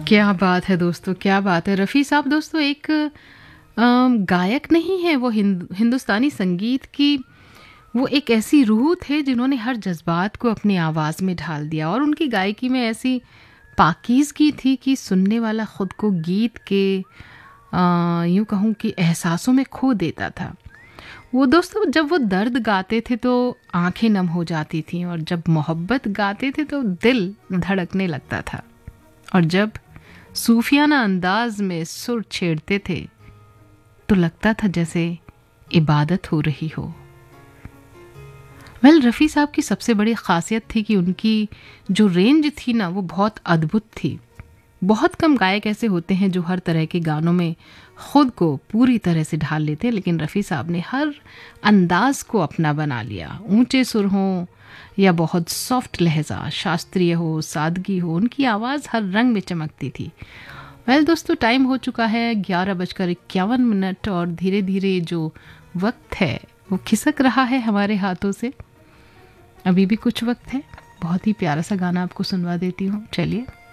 क्या बात है दोस्तों, क्या बात है। रफ़ी साहब दोस्तों एक गायक नहीं है, वो हिंदुस्तानी संगीत की वो एक ऐसी रूह थे जिन्होंने हर जज्बात को अपनी आवाज़ में ढाल दिया, और उनकी गायकी में ऐसी पाकीज़गी थी कि सुनने वाला खुद को गीत के यूँ कहूँ कि एहसासों में खो देता था। वो दोस्तों जब वो दर्द गाते थे तो आंखें नम हो जाती थीं, और जब मोहब्बत गाते थे तो दिल धड़कने लगता था, और जब सूफियाना अंदाज में सुर छेड़ते थे तो लगता था जैसे इबादत हो रही हो। रफ़ी साहब की सबसे बड़ी खासियत थी कि उनकी जो रेंज थी ना, वो बहुत अद्भुत थी। बहुत कम गायक ऐसे होते हैं जो हर तरह के गानों में खुद को पूरी तरह से ढाल लेते हैं, लेकिन रफ़ी साहब ने हर अंदाज को अपना बना लिया। ऊंचे सुर हों या बहुत सॉफ्ट लहजा, शास्त्रीय हो, सादगी हो, उनकी आवाज़ हर रंग में चमकती थी। दोस्तों टाइम हो चुका है 11:51, और धीरे धीरे जो वक्त है वो खिसक रहा है हमारे हाथों से। अभी भी कुछ वक्त है, बहुत ही प्यारा सा गाना आपको सुनवा देती हूँ, चलिए।